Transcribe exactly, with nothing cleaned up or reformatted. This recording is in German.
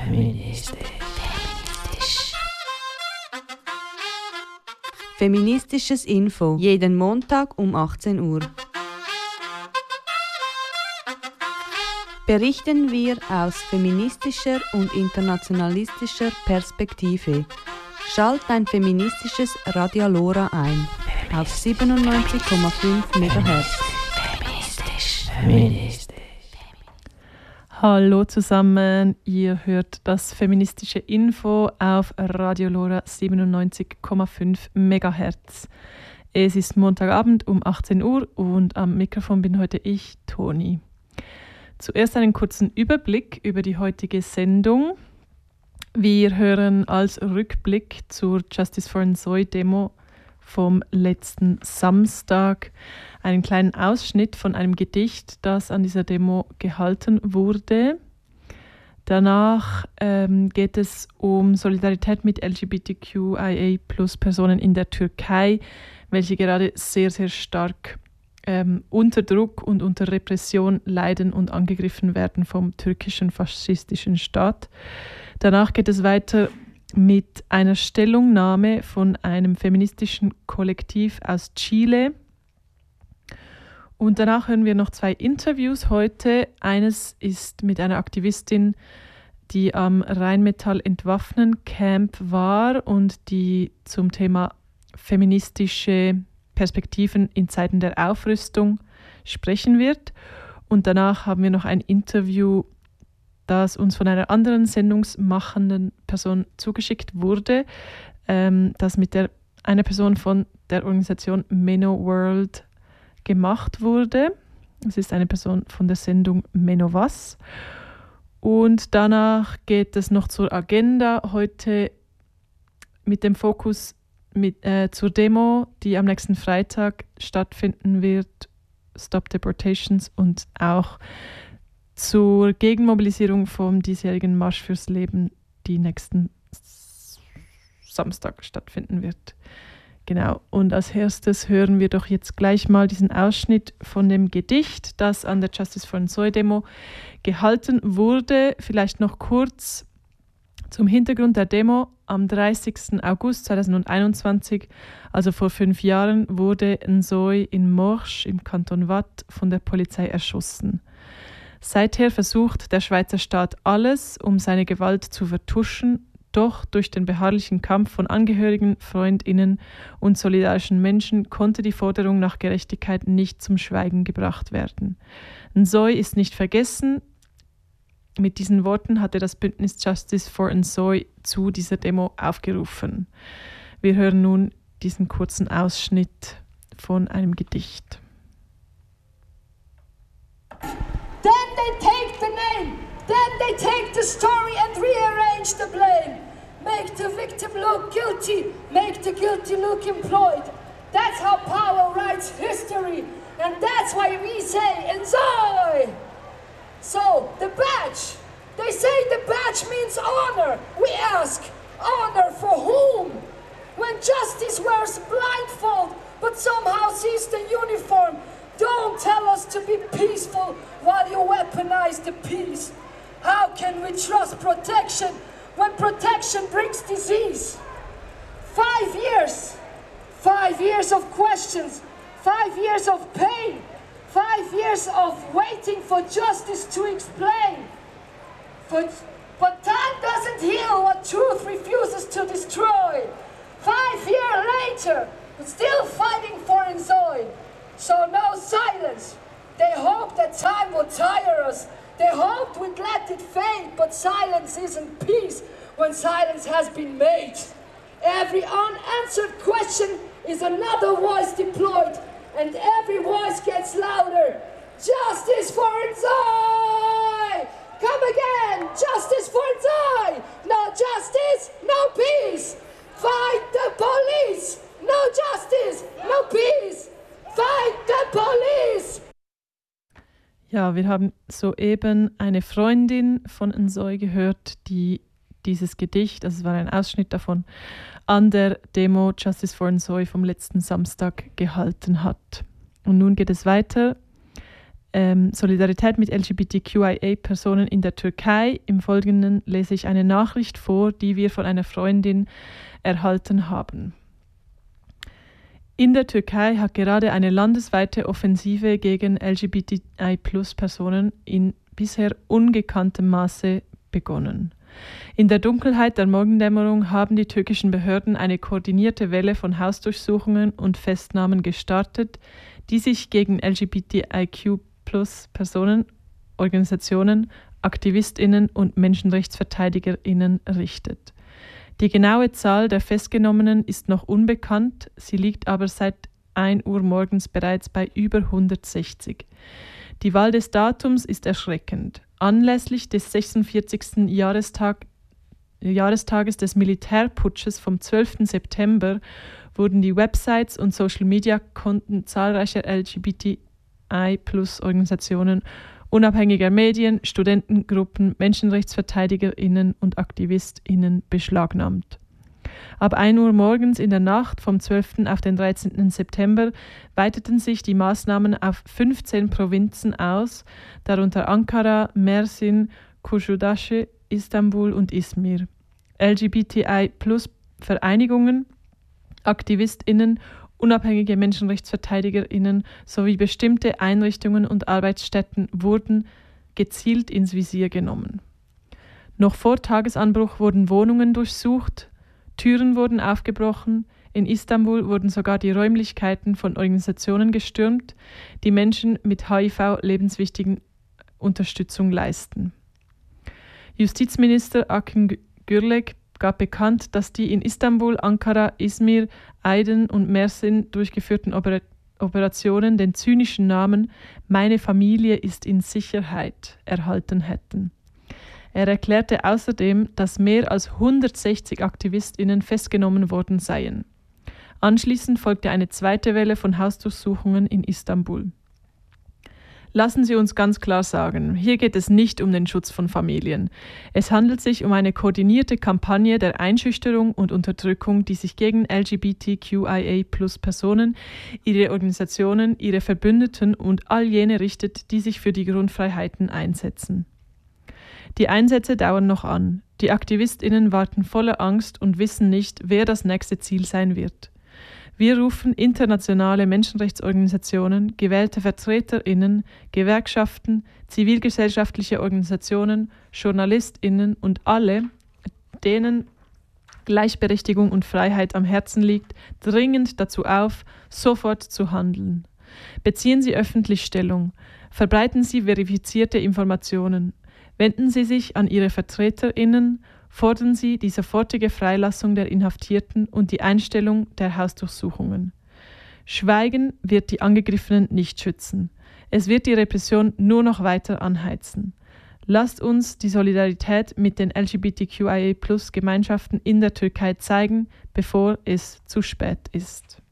Feministisch. Feministisches Info. Jeden Montag um achtzehn Uhr. Berichten wir aus feministischer und internationalistischer Perspektive. Schalt dein feministisches Radio Lora ein. Auf siebenundneunzig Komma fünf Megahertz. Feministisch. Feministisch. Hallo zusammen, ihr hört das feministische Info auf Radio Lora siebenundneunzig Komma fünf Megahertz. Es ist Montagabend um achtzehn Uhr und am Mikrofon bin heute ich, Toni. Zuerst einen kurzen Überblick über die heutige Sendung. Wir hören als Rückblick zur Justice for Nsoy-Demo vom letzten Samstag einen kleinen Ausschnitt von einem Gedicht, das an dieser Demo gehalten wurde. Danach ähm, geht es um Solidarität mit L G B T Q I A plus Personen in der Türkei, welche gerade sehr, sehr stark ähm, unter Druck und unter Repression leiden und angegriffen werden vom türkischen faschistischen Staat. Danach geht es weiter mit einer Stellungnahme von einem feministischen Kollektiv aus Chile. Und danach hören wir noch zwei Interviews heute. Eines ist mit einer Aktivistin, die am Rheinmetall Entwaffnen Camp war und die zum Thema feministische Perspektiven in Zeiten der Aufrüstung sprechen wird. Und danach haben wir noch ein Interview, das uns von einer anderen sendungsmachenden Person zugeschickt wurde, ähm, das mit der, einer Person von der Organisation Menno World gemacht wurde. Es ist eine Person von der Sendung Menno Was. Und danach geht es noch zur Agenda, heute mit dem Fokus mit, äh, zur Demo, die am nächsten Freitag stattfinden wird, Stop Deportations, und auch zur Gegenmobilisierung vom diesjährigen Marsch fürs Leben, die nächsten Samstag stattfinden wird. Genau, und als erstes hören wir doch jetzt gleich mal diesen Ausschnitt von dem Gedicht, das an der Justice for Nsoy-Demo gehalten wurde. Vielleicht noch kurz zum Hintergrund der Demo. Am dreißigsten August zweitausendeinundzwanzig, also vor fünf Jahren, wurde Nsoy in Morges im Kanton Waadt von der Polizei erschossen. Seither versucht der Schweizer Staat alles, um seine Gewalt zu vertuschen, doch durch den beharrlichen Kampf von Angehörigen, FreundInnen und solidarischen Menschen konnte die Forderung nach Gerechtigkeit nicht zum Schweigen gebracht werden. Nsoy ist nicht vergessen. Mit diesen Worten hatte das Bündnis Justice for Nsoy zu dieser Demo aufgerufen. Wir hören nun diesen kurzen Ausschnitt von einem Gedicht. Then they take the name, then they take the story and rearrange the blame. Make the victim look guilty, make the guilty look employed. That's how power writes history, and that's why we say Nsoy. So, the badge, they say the badge means honor. We ask, honor for whom? When justice wears blindfold, but somehow sees the uniform. Don't tell us to be peaceful while you weaponize the peace. How can we trust protection when protection brings disease? Five years, five years of questions, five years of pain, five years of waiting for justice to explain. But, but time doesn't heal what truth refuses to destroy. Five years later, we're still fighting for Nsoy. So no silence. They hope that time will tire us. They hoped we'd let it fade, but silence isn't peace when silence has been made. Every unanswered question is another voice deployed, and every voice gets louder. Justice for Nsoy! Come again! Justice for Nsoy! No justice, no peace! Fight the police! No justice, no peace! Fight the police! Ja, wir haben soeben eine Freundin von Nsoy gehört, die dieses Gedicht, also es war ein Ausschnitt davon, an der Demo Justice for Nsoy vom letzten Samstag gehalten hat. Und nun geht es weiter ähm, Solidarität mit L G B T Q I A-Personen in der Türkei. Im Folgenden lese ich eine Nachricht vor, die wir von einer Freundin erhalten haben. In der Türkei hat gerade eine landesweite Offensive gegen L G B T I Plus Personen in bisher ungekanntem Maße begonnen. In der Dunkelheit der Morgendämmerung haben die türkischen Behörden eine koordinierte Welle von Hausdurchsuchungen und Festnahmen gestartet, die sich gegen L G B T I Q Plus Personen, Organisationen, AktivistInnen und MenschenrechtsverteidigerInnen richtet. Die genaue Zahl der Festgenommenen ist noch unbekannt, sie liegt aber seit ein Uhr morgens bereits bei über hundertsechzig. Die Wahl des Datums ist erschreckend. Anlässlich des sechsundvierzigsten Jahrestag, Jahrestages des Militärputsches vom zwölften September wurden die Websites und Social-Media-Konten zahlreicher L G B T I Plus Organisationen, unabhängiger Medien, Studentengruppen, MenschenrechtsverteidigerInnen und AktivistInnen beschlagnahmt. Ab ein Uhr morgens in der Nacht vom zwölften auf den dreizehnten September weiteten sich die Maßnahmen auf fünfzehn Provinzen aus, darunter Ankara, Mersin, Kuşadası, Istanbul und Izmir. L G B T I Plus Vereinigungen, AktivistInnen, unabhängige MenschenrechtsverteidigerInnen sowie bestimmte Einrichtungen und Arbeitsstätten wurden gezielt ins Visier genommen. Noch vor Tagesanbruch wurden Wohnungen durchsucht, Türen wurden aufgebrochen, in Istanbul wurden sogar die Räumlichkeiten von Organisationen gestürmt, die Menschen mit H I V lebenswichtigen Unterstützung leisten. Justizminister Akın Gürlek gab bekannt, dass die in Istanbul, Ankara, Izmir, Aydın und Mersin durchgeführten Oper- Operationen den zynischen Namen »Meine Familie ist in Sicherheit« erhalten hätten. Er erklärte außerdem, dass mehr als hundertsechzig AktivistInnen festgenommen worden seien. Anschließend folgte eine zweite Welle von Hausdurchsuchungen in Istanbul. Lassen Sie uns ganz klar sagen, hier geht es nicht um den Schutz von Familien. Es handelt sich um eine koordinierte Kampagne der Einschüchterung und Unterdrückung, die sich gegen L G B T Q I A Plus Personen, ihre Organisationen, ihre Verbündeten und all jene richtet, die sich für die Grundfreiheiten einsetzen. Die Einsätze dauern noch an. Die AktivistInnen warten voller Angst und wissen nicht, wer das nächste Ziel sein wird. Wir rufen internationale Menschenrechtsorganisationen, gewählte VertreterInnen, Gewerkschaften, zivilgesellschaftliche Organisationen, JournalistInnen und alle, denen Gleichberechtigung und Freiheit am Herzen liegt, dringend dazu auf, sofort zu handeln. Beziehen Sie öffentlich Stellung. Verbreiten Sie verifizierte Informationen. Wenden Sie sich an Ihre VertreterInnen, fordern Sie die sofortige Freilassung der Inhaftierten und die Einstellung der Hausdurchsuchungen. Schweigen wird die Angegriffenen nicht schützen. Es wird die Repression nur noch weiter anheizen. Lasst uns die Solidarität mit den L G B T Q I A Plus Gemeinschaften in der Türkei zeigen, bevor es zu spät ist.